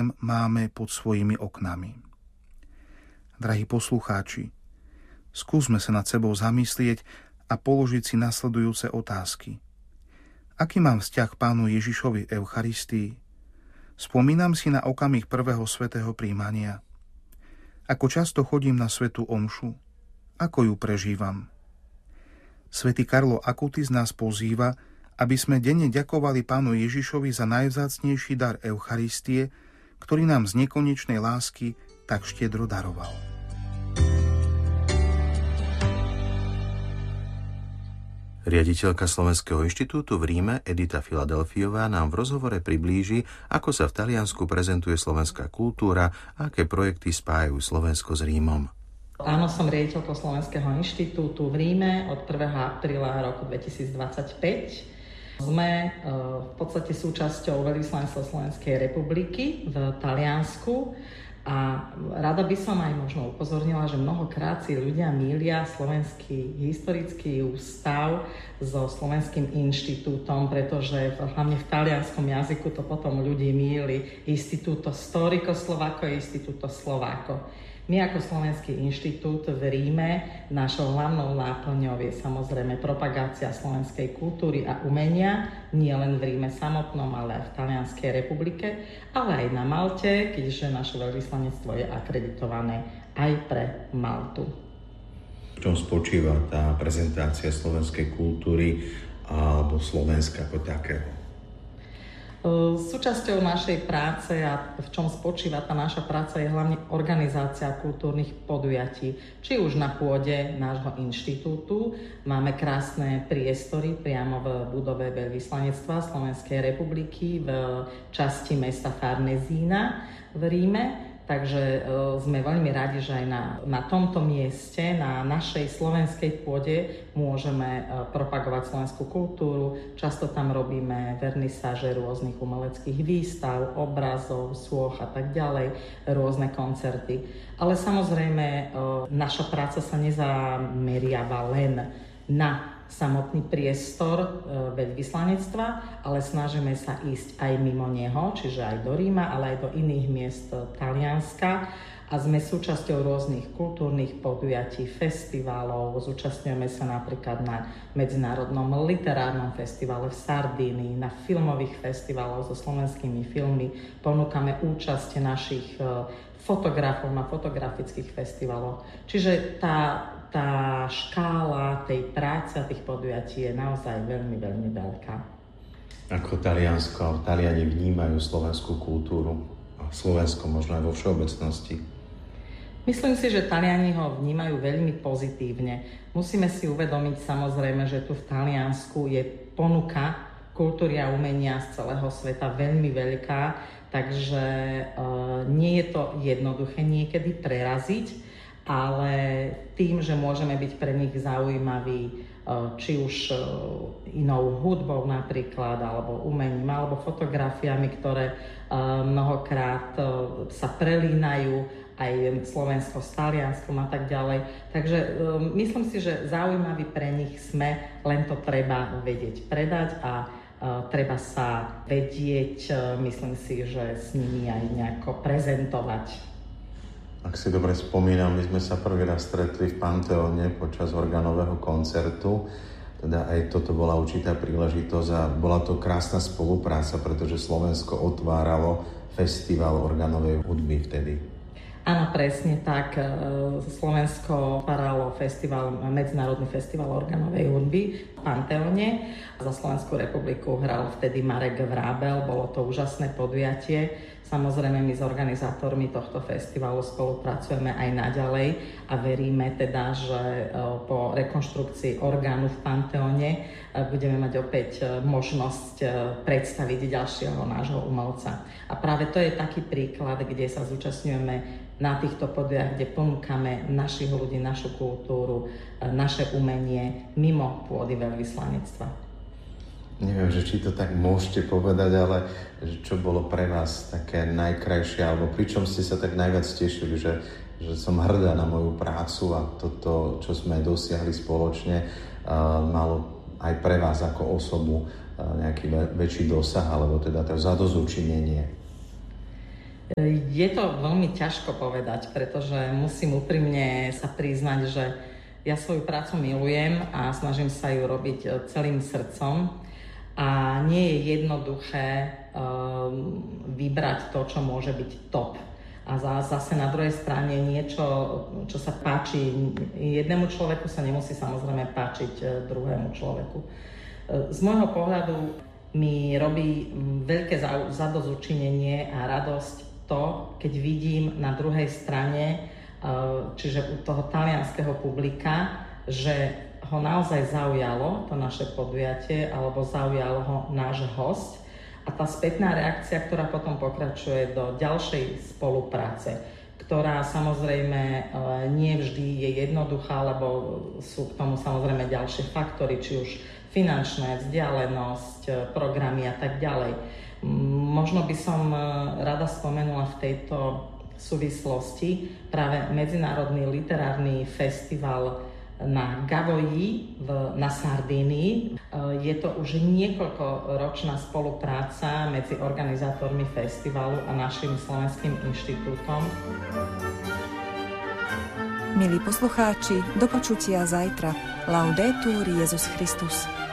Betlejem máme pod svojimi oknami. Drahí poslucháči, skúsme sa nad sebou zamyslieť a položiť si nasledujúce otázky. Aký mám vzťah k Pánu Ježišovi v Eucharistii? Spomínam si na okamih prvého svätého prijímania. Ako často chodím na svätú omšu? Ako ju prežívam? Svätý Karlo Acutis nás pozýva, aby sme denne ďakovali Pánu Ježišovi za najvzácnejší dar Eucharistie, ktorý nám z nekonečnej lásky tak štedro daroval. Riaditeľka Slovenského inštitútu v Ríme Edita Filadelfiová nám v rozhovore priblíži, ako sa v Taliansku prezentuje slovenská kultúra a aké projekty spájajú Slovensko s Rímom. Áno, som riaditeľkou Slovenského inštitútu v Ríme od 1. apríla roku 2025. Sme v podstate súčasťou veľvyslanectva Slovenskej republiky v Taliansku a rada by som aj možno upozornila, že mnohokrát si ľudia mýlia Slovenský historický ústav so Slovenským inštitútom, pretože hlavne v talianskom jazyku to potom ľudí mýli Istituto Storico Slovako a Istituto Slovako. My ako Slovenský inštitút v Ríme, našou hlavnou náplňou je samozrejme propagácia slovenskej kultúry a umenia, nie len v Ríme samotnom, ale aj v Talianskej republike, ale aj na Malte, keďže naše veľvyslanectvo je akreditované aj pre Maltu. V čom spočíva tá prezentácia slovenskej kultúry alebo Slovenska ako takého? Súčasťou našej práce a v čom spočíva tá naša práca je hlavne organizácia kultúrnych podujatí. Či už na pôde nášho inštitútu máme krásne priestory priamo v budove veľvyslanectva Slovenskej republiky v časti mesta Farnesina v Ríme. Takže sme veľmi radi, že aj na tomto mieste, na našej slovenskej pôde môžeme propagovať slovenskú kultúru. Často tam robíme vernisáže rôznych umeleckých výstav, obrazov, sôch a tak ďalej, rôzne koncerty. Ale samozrejme, naša práca sa nezameriava len na samotný priestor veľvyslanectva, ale snažíme sa ísť aj mimo neho, čiže aj do Ríma, ale aj do iných miest Talianska a sme súčasťou rôznych kultúrnych podujatí, festivalov. Zúčastňujeme sa napríklad na Medzinárodnom literárnom festivale v Sardínii, na filmových festivaloch so slovenskými filmy. Ponúkame účasť našich fotografov na fotografických festivaloch. Čiže tá škála tej práce a tých podujatí je naozaj veľmi, veľmi veľká. Ako Taliansko a Taliani vnímajú slovenskú kultúru a Slovensko možno aj vo všeobecnosti? Myslím si, že Taliani ho vnímajú veľmi pozitívne. Musíme si uvedomiť samozrejme, že tu v Taliansku je ponuka kultúry a umenia z celého sveta veľmi veľká, takže nie je to jednoduché niekedy preraziť, ale tým, že môžeme byť pre nich zaujímaví, či už inou hudbou napríklad, alebo umením, alebo fotografiami, ktoré mnohokrát sa prelínajú, aj Slovensko s Talianskom a tak ďalej. Takže myslím si, že zaujímaví pre nich sme, len to treba vedieť predať a treba sa vedieť, myslím si, že s nimi aj nejako prezentovať. Ak si dobre spomínam, my sme sa prvý raz stretli v Panteóne počas organového koncertu. Teda aj toto bola určitá príležitosť a bola to krásna spolupráca, pretože Slovensko otváralo festival organovej hudby vtedy. Áno, presne tak. Slovensko otváralo Medzinárodný festival organovej hudby v Panteóne. Za Slovenskú republiku hral vtedy Marek Vrábel. Bolo to úžasné podujatie. Samozrejme, my s organizátormi tohto festivalu spolupracujeme aj naďalej a veríme teda, že po rekonštrukcii orgánu v Panteóne budeme mať opäť možnosť predstaviť ďalšieho nášho umelca. A práve to je taký príklad, kde sa zúčastňujeme na týchto podujach, kde ponúkame našich ľudí, našu kultúru, naše umenie mimo pôdy veľvyslanectva. Neviem, že či to tak môžete povedať, ale čo bolo pre vás také najkrajšie, alebo pričom ste sa tak najviac tešili, že som hrdá na moju prácu a toto, čo sme dosiahli spoločne, malo aj pre vás ako osobu nejaký väčší dosah, alebo teda to zadozučinenie? Je to veľmi ťažko povedať, pretože musím úprimne sa priznať, že ja svoju prácu milujem a snažím sa ju robiť celým srdcom a nie je jednoduché vybrať to, čo môže byť top. A zase na druhej strane niečo, čo sa páči jednému človeku, sa nemusí samozrejme páčiť druhému človeku. Z môjho pohľadu mi robí veľké zadozučinenie a radosť to, keď vidím na druhej strane, čiže u toho talianskeho publika, že ho naozaj zaujalo to naše podujatie alebo zaujalo ho náš hosť a tá spätná reakcia, ktorá potom pokračuje do ďalšej spolupráce, ktorá samozrejme nie vždy je jednoduchá, lebo sú k tomu samozrejme ďalšie faktory, či už finančné, vzdialenosť, programy a tak ďalej. Možno by som rada spomenula v tejto súvislosti práve Medzinárodný literárny festival na Gavoji na Sardínii. Je to už niekoľkoročná spolupráca medzi organizátormi festivalu a našim Slovenským inštitútom. Milí poslucháči, do počutia zajtra. Laudetur Jesus Christus.